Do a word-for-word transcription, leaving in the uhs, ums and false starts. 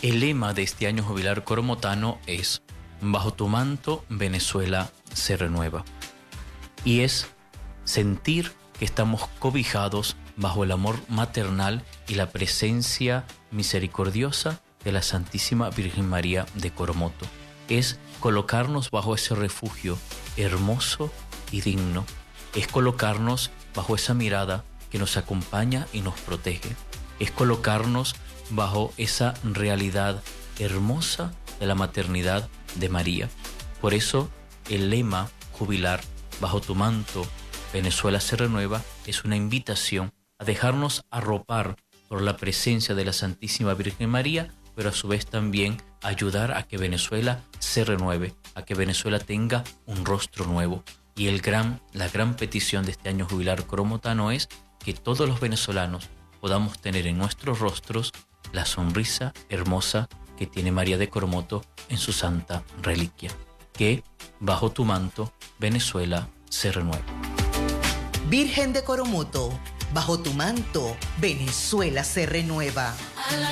El lema de este año jubilar coromotano es: bajo tu manto, Venezuela se renueva. Y es sentir que estamos cobijados bajo el amor maternal y la presencia misericordiosa de la Santísima Virgen María de Coromoto. Es colocarnos bajo ese refugio hermoso y digno. Es colocarnos bajo esa mirada que nos acompaña y nos protege. Es colocarnos bajo esa realidad hermosa de la maternidad de María. Por eso el lema jubilar, bajo tu manto, Venezuela se renueva, es una invitación a dejarnos arropar por la presencia de la Santísima Virgen María, pero a su vez también ayudar a que Venezuela se renueve, a que Venezuela tenga un rostro nuevo. Y el gran, la gran petición de este año jubilar coromotano es que todos los venezolanos podamos tener en nuestros rostros la sonrisa hermosa que tiene María de Coromoto en su santa reliquia. Que bajo tu manto, Venezuela se renueva. Virgen de Coromoto, bajo tu manto, Venezuela se renueva.